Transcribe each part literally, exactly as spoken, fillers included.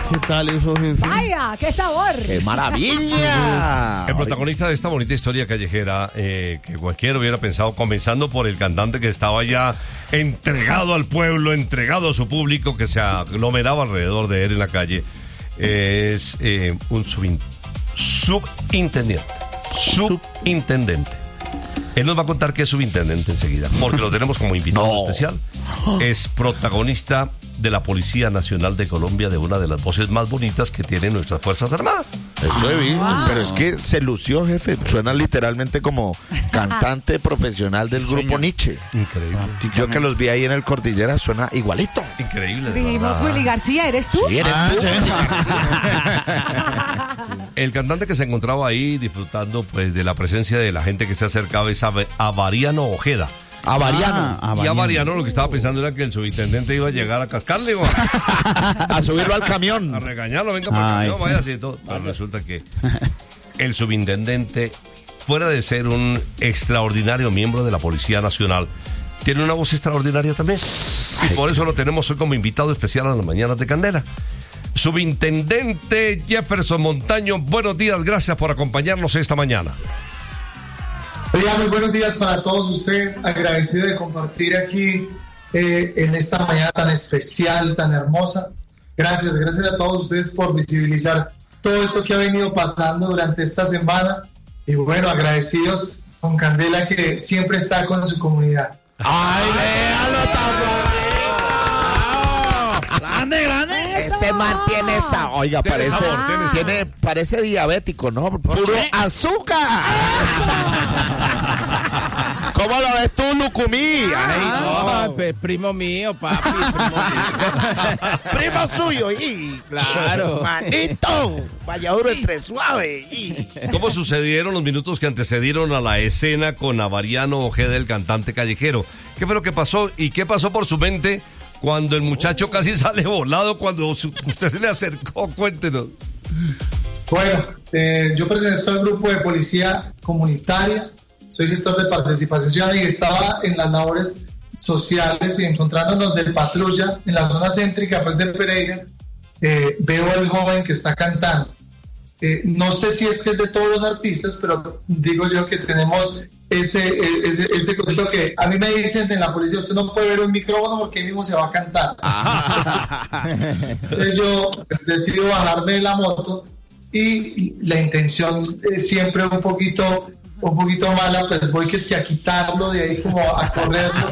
¿Qué tal eso, jefe? ¡Vaya, qué sabor! ¡Qué maravilla! El protagonista de esta bonita historia callejera, eh, que cualquiera hubiera pensado, comenzando por el cantante que estaba ya entregado al pueblo, entregado a su público, que se aglomeraba alrededor de él en la calle, eh, es eh, un subin- subintendente. Subintendente. Él nos va a contar qué es subintendente enseguida, porque lo tenemos como invitado no. especial. Es protagonista de la Policía Nacional de Colombia, de una de las voces más bonitas que tienen nuestras Fuerzas Armadas. Eso he visto, wow. Pero es que se lució, jefe. Suena literalmente como cantante profesional del grupo Señor. Nietzsche. Increíble. Yo que los vi ahí en el Cordillera, suena igualito. Increíble. Dijimos, Willy García, ¿eres tú? Sí, eres ah, tú. Sí. El cantante que se encontraba ahí disfrutando pues de la presencia de la gente que se acercaba es Avariano Ojeda. Avariano. Ah, y Avariano lo que estaba pensando era que el subintendente iba a llegar a cascarle, ¿no? A subirlo al camión. A regañarlo, venga para el camión, vaya así todo. Pero resulta que el subintendente, fuera de ser un extraordinario miembro de la Policía Nacional, tiene una voz extraordinaria también. Y por eso lo tenemos hoy como invitado especial a las mañanas de Candela. Subintendente Jefferson Montaño, buenos días, gracias por acompañarnos esta mañana. Hola, muy buenos días para todos ustedes, agradecido de compartir aquí eh, en esta mañana tan especial, tan hermosa. Gracias, gracias a todos ustedes por visibilizar todo esto que ha venido pasando durante esta semana y bueno, agradecidos con Candela que siempre está con su comunidad. ¡Ay, véalo, tan grande, grande! Se mantiene esa. Oiga, parece, sabor, tiene, parece diabético, ¿no? Puro azúcar. ¿Cómo lo ves tú, Lucumí? Ay, no. No, primo mío, papi. Primo, mío. Primo suyo, y claro. Manito, vaya duro entre suave. Y. ¿Cómo sucedieron los minutos que antecedieron a la escena con Avariano Ojeda, el cantante callejero? ¿Qué fue lo que pasó y qué pasó por su mente cuando el muchacho casi sale volado, cuando usted se le acercó? Cuéntenos. Bueno, eh, yo pertenezco al grupo de policía comunitaria, soy gestor de participación ciudadana y estaba en las labores sociales y encontrándonos de patrulla en la zona céntrica pues, de Pereira, eh, veo al joven que está cantando. Eh, no sé si es que es de todos los artistas, pero digo yo que tenemos ese, ese, ese cosito que a mí me dicen en la policía, usted no puede ver un micrófono porque ahí mismo se va a cantar. Entonces yo pues, decido bajarme de la moto y la intención es siempre un poquito un poquito mala, pues voy que es que a quitarlo de ahí, como a correrlo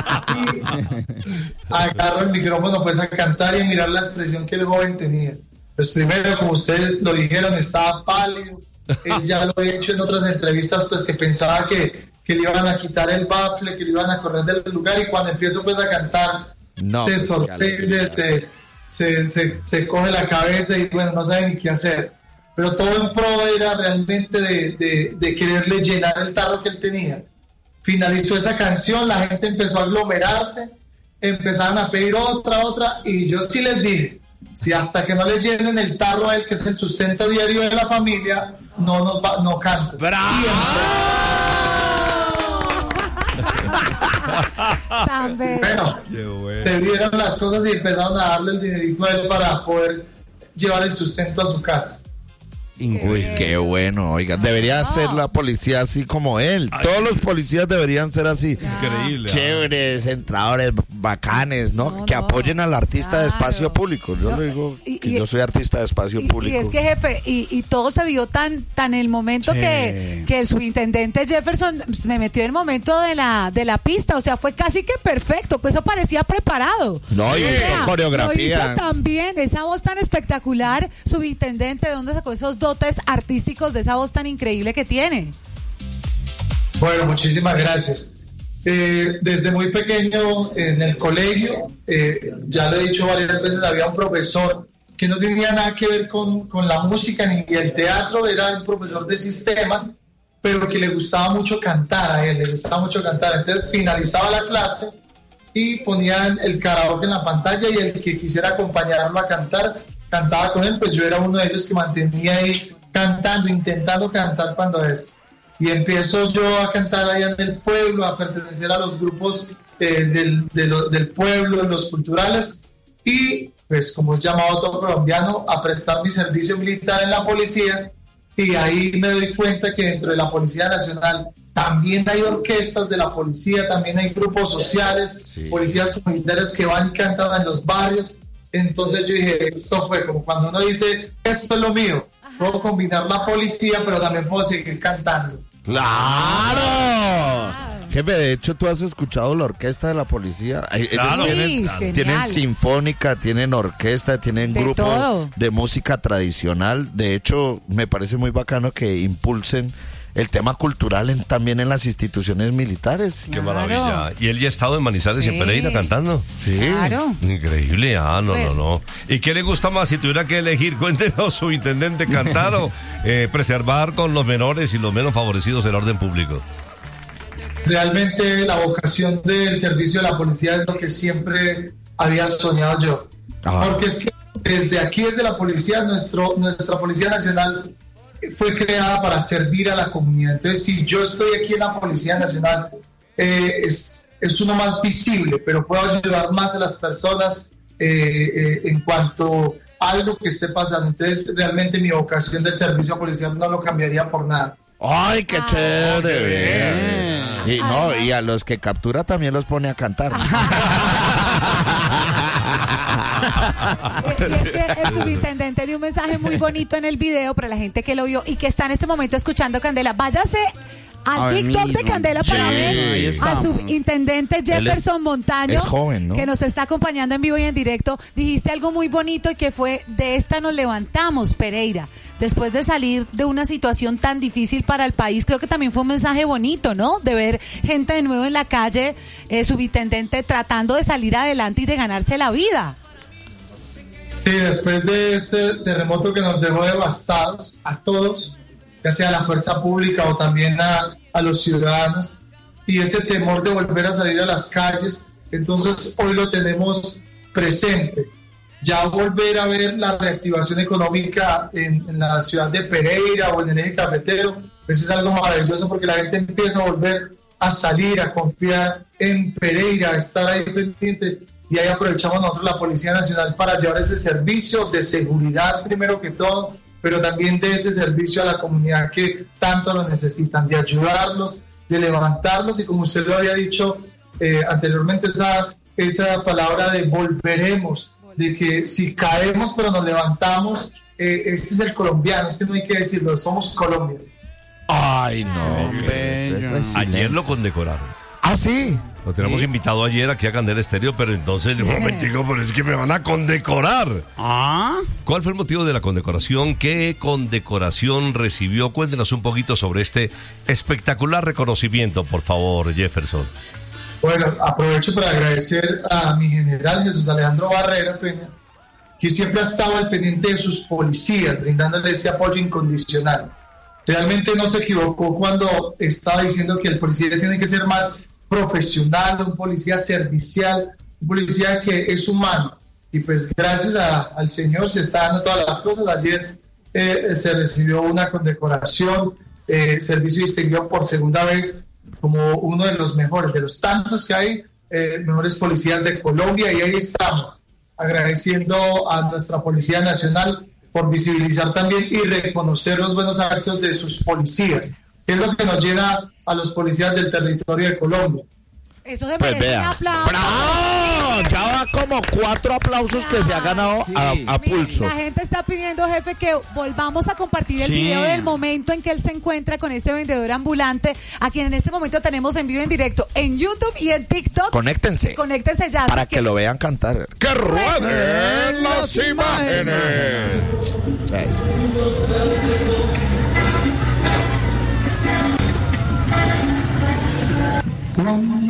y agarro el micrófono pues a cantar y a mirar la expresión que el joven tenía. Pues primero, como ustedes lo dijeron, estaba pálido. Él ya lo había hecho en otras entrevistas, pues que pensaba que, que le iban a quitar el bafle, que le iban a correr del lugar, y cuando empiezo pues a cantar no, se pues, sorprende, se, se, se, se coge la cabeza y bueno, no sabe ni qué hacer. Pero todo en pro era realmente de, de, de quererle llenar el tarro que él tenía. Finalizó esa canción, la gente empezó a aglomerarse, empezaron a pedir otra, otra, y yo sí les dije, si hasta que no le llenen el tarro a él, que es el sustento diario de la familia, no, no, no canto. ¡Bravo! Bueno, bueno, se dieron las cosas y empezaron a darle el dinerito a él para poder llevar el sustento a su casa. Uy, qué bueno, oiga, debería ser la policía así como él. Ay, todos los policías deberían ser así. Increíble. Chéveres, entradores, bacanes, ¿no? no que no. apoyen al artista claro. de espacio público. Yo no, le digo y, que y, yo soy artista de espacio y, público. Y es que, jefe, y, y todo se dio tan tan en el momento sí. que, que el subintendente Jefferson me metió en el momento de la de la pista. O sea, fue casi que perfecto. Pues eso parecía preparado. No, y hizo sea, coreografía. Lo hizo también. Esa voz tan espectacular, subintendente, ¿de dónde sacó esos dos dotes artísticos de esa voz tan increíble que tiene? Bueno, muchísimas gracias. Eh, desde muy pequeño en el colegio, eh, ya lo he dicho varias veces, había un profesor que no tenía nada que ver con, con la música ni el teatro, era un profesor de sistemas, pero que le gustaba mucho cantar a él, le gustaba mucho cantar. Entonces finalizaba la clase y ponían el karaoke en la pantalla y el que quisiera acompañarlo a cantar, cantaba con él. Pues yo era uno de ellos que mantenía ahí cantando, intentando cantar cuando es. Y empiezo yo a cantar allá en el pueblo, a pertenecer a los grupos eh, del, de lo, del pueblo, los culturales, y pues como es llamado todo colombiano, a prestar mi servicio militar en la policía, y ahí me doy cuenta que dentro de la Policía Nacional también hay orquestas de la policía, también hay grupos sociales, sí. policías comunitarias que van y cantan en los barrios. Entonces yo dije, esto fue como cuando uno dice, esto es lo mío, puedo combinar la policía, pero también puedo seguir cantando. ¡Claro! Jefe, de hecho, ¿tú has escuchado la orquesta de la policía? Ellos claro. tienen, Sí, tienen sinfónica, tienen orquesta, tienen de grupos todo. de música tradicional. De hecho, me parece muy bacano que impulsen el tema cultural en, también en las instituciones militares. Qué maravilla. Y él ya ha estado en Manizales Sí. y en Pereira cantando. Sí. Claro. Increíble. Ah, no, Bueno. no, no. ¿Y qué le gusta más si tuviera que elegir? Cuéntenos, subintendente, cantar o eh, preservar con los menores y los menos favorecidos el orden público. Realmente la vocación del servicio de la policía es lo que siempre había soñado yo. Ajá. Porque es que desde aquí, desde la policía, nuestro, nuestra Policía Nacional fue creada para servir a la comunidad. Entonces, si yo estoy aquí en la Policía Nacional, eh, es, es uno más visible, pero puedo ayudar más a las personas eh, eh, en cuanto a algo que esté pasando. Entonces, realmente mi vocación del servicio policial no lo cambiaría por nada. ¡Ay, qué chévere! bien. Y, no, y a los que captura también los pone a cantar. Y es que el subintendente dio un mensaje muy bonito en el video para la gente que lo vio y que está en este momento escuchando Candela. Váyase al Ahora TikTok mismo. de Candela para Sí, ver ahí al estamos. subintendente Jefferson es- Montaño, es joven, ¿no? que nos está acompañando en vivo y en directo. Dijiste algo muy bonito y que fue: de esta nos levantamos, Pereira. Después de salir de una situación tan difícil para el país, creo que también fue un mensaje bonito, ¿no? De ver gente de nuevo en la calle, eh, subintendente, tratando de salir adelante y de ganarse la vida. Sí, después de este terremoto que nos dejó devastados a todos, ya sea a la fuerza pública o también a, a los ciudadanos, y ese temor de volver a salir a las calles, entonces hoy lo tenemos presente. Ya volver a ver la reactivación económica en, en la ciudad de Pereira o en el eje cafetero, pues es algo maravilloso, porque la gente empieza a volver a salir, a confiar en Pereira, a estar ahí pendiente, y ahí aprovechamos nosotros la Policía Nacional para llevar ese servicio de seguridad primero que todo, pero también de ese servicio a la comunidad que tanto lo necesitan, de ayudarlos, de levantarlos, y como usted lo había dicho eh, anteriormente, esa, esa palabra de volveremos, de que si caemos pero nos levantamos, eh, este es el colombiano, este no hay que decirlo, somos Colombia. Ay, no. Qué qué bello. resiliente. Ayer lo condecoraron. Ah, sí. Lo tenemos invitado ayer aquí a Candela Estéreo, pero entonces, un momentico, pero es que me van a condecorar. Ah, ¿Cuál fue el motivo de la condecoración? ¿Qué condecoración recibió? Cuéntenos un poquito sobre este espectacular reconocimiento, por favor, Jefferson. Bueno, aprovecho para agradecer a mi general Jesús Alejandro Barrera Peña, que siempre ha estado al pendiente de sus policías, brindándole ese apoyo incondicional. Realmente no se equivocó cuando estaba diciendo que el policía tiene que ser más profesional, un policía servicial, un policía que es humano. Y pues gracias a, al Señor se está dando todas las cosas. Ayer eh, se recibió una condecoración, eh, servicio distinguido por segunda vez como uno de los mejores, de los tantos que hay, eh, mejores policías de Colombia, y ahí estamos, agradeciendo a nuestra Policía Nacional por visibilizar también y reconocer los buenos actos de sus policías, que es lo que nos llena a los policías del territorio de Colombia. Eso se Pues merece un vea. aplauso. ¡Bravo! Ya va como cuatro aplausos que se ha ganado Sí. a, a Mira, pulso. la gente está pidiendo, jefe, que volvamos a compartir el Sí. video del momento en que él se encuentra con este vendedor ambulante, a quien en este momento tenemos en vivo en directo en YouTube y en TikTok. Conéctense Conéctense ya. para así que lo vean cantar. ¡Que rueden las imágenes! Sí.